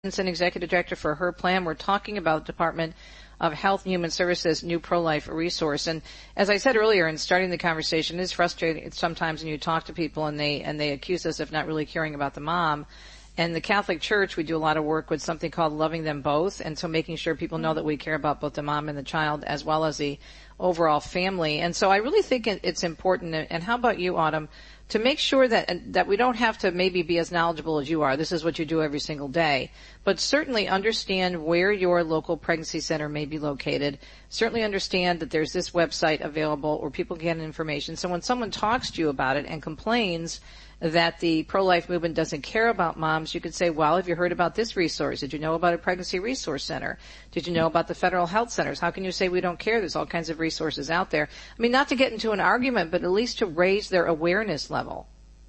and Executive Director for Her Plan. We're talking about the Department of Health and Human Services new pro-life resource. And as I said earlier in starting the conversation, it is frustrating sometimes when you talk to people and they accuse us of not really caring about the mom. And the Catholic Church, we do a lot of work with something called Loving Them Both, and so making sure people know that we care about both the mom and the child as well as the overall family. And so I really think it's important, and how about you, Autumn, to make sure that we don't have to maybe be as knowledgeable as you are. This is what you do every single day. But certainly understand where your local pregnancy center may be located. Certainly understand that there's this website available where people get information. So when someone talks to you about it and complains that the pro-life movement doesn't care about moms, you could say, well, have you heard about this resource? Did you know about a pregnancy resource center? Did you know about the federal health centers? How can you say we don't care? There's all kinds of resources out there. I mean, not to get into an argument, but at least to raise their awareness level.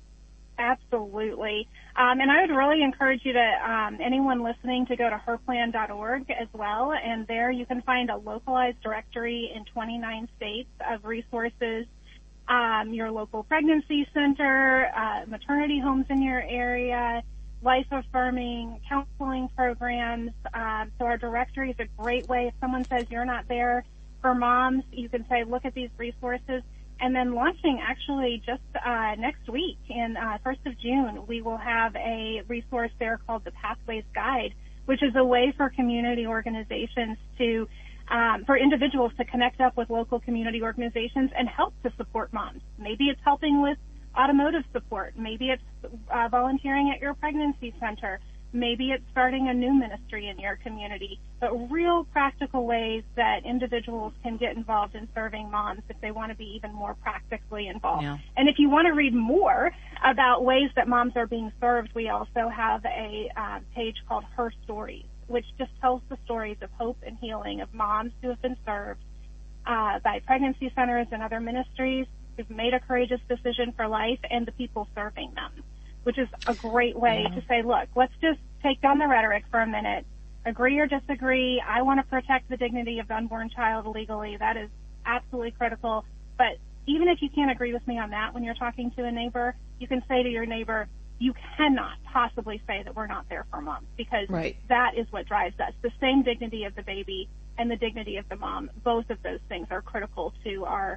Absolutely. And I would really encourage you to, anyone listening, to go to herplan.org as well. And there you can find a localized directory in 29 states of resources. Your local pregnancy center, maternity homes in your area, life-affirming counseling programs. So our directory is a great way. If someone says you're not there for moms, you can say, look at these resources. And then launching actually just next week, in 1st of June, we will have a resource there called the Pathways Guide, which is a way for community organizations to for individuals to connect up with local community organizations and help to support moms. Maybe it's helping with automotive support. Maybe it's volunteering at your pregnancy center. Maybe it's starting a new ministry in your community. But real practical ways that individuals can get involved in serving moms if they want to be even more practically involved. Yeah. And if you want to read more about ways that moms are being served, we also have a page called Her Stories, which just tells the stories of hope and healing of moms who have been served by pregnancy centers and other ministries who've made a courageous decision for life, and the people serving them, which is a great way to say, look, let's just take down the rhetoric for a minute, agree or disagree. I want to protect the dignity of the unborn child legally. That is absolutely critical. But even if you can't agree with me on that when you're talking to a neighbor, you can say to your neighbor, you cannot possibly say that we're not there for moms, because that is what drives us. The same dignity of the baby and the dignity of the mom, both of those things are critical to our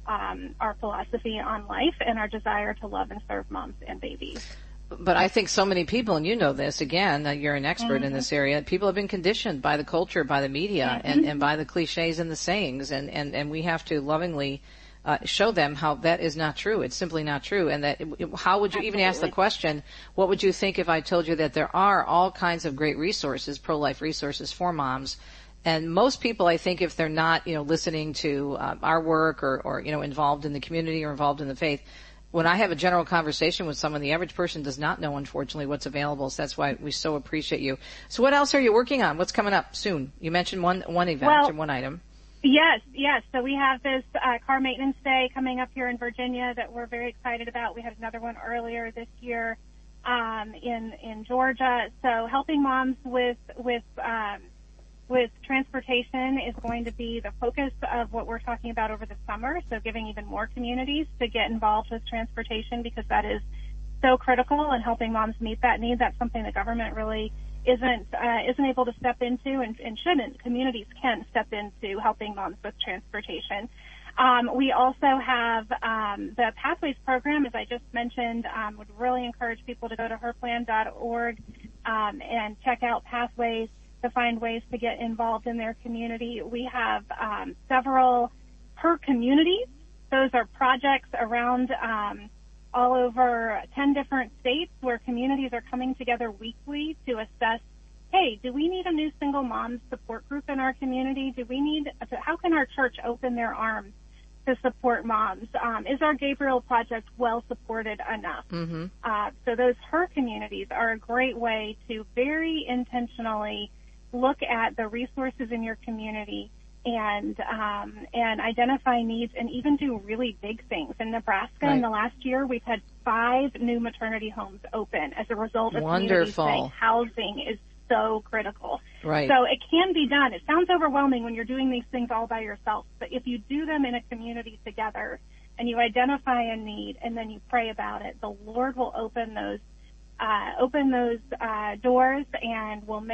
philosophy on life and our desire to love and serve moms and babies. But I think so many people, and you know this, again, you're an expert in this area, people have been conditioned by the culture, by the media, and by the cliches and the sayings, and we have to lovingly show them how that is not true. It's simply not true. And that, how would you even ask the question, what would you think if I told you that there are all kinds of great resources, pro-life resources for moms? And most people, I think, if they're not, listening to our work or involved in the community or involved in the faith, when I have a general conversation with someone, the average person does not know, unfortunately, what's available. So that's why we so appreciate you. So what else are you working on? What's coming up soon? You mentioned one event or one item. Yes. So we have this car maintenance day coming up here in Virginia that we're very excited about. We had another one earlier this year in Georgia. So helping moms with transportation is going to be the focus of what we're talking about over the summer. So giving even more communities to get involved with transportation, because that is so critical, and helping moms meet that need. That's something the government really isn't able to step into and shouldn't. Communities can step into helping moms with transportation. We also have the Pathways program, as I just mentioned. Would really encourage people to go to herplan.org and check out Pathways to find ways to get involved in their community. We have several Her Communities. Those are projects around all over 10 different states where communities are coming together weekly to assess, hey, do we need a new single mom support group in our community? How can our church open their arms to support moms? Is our Gabriel Project well supported enough? So those Her Communities are a great way to very intentionally look at the resources in your community and identify needs, and even do really big things. In Nebraska, in the last year, we've had 5 new maternity homes open as a result of communities saying housing is so critical. Right. So it can be done. It sounds overwhelming when you're doing these things all by yourself, but if you do them in a community together and you identify a need and then you pray about it, the Lord will open those doors and will make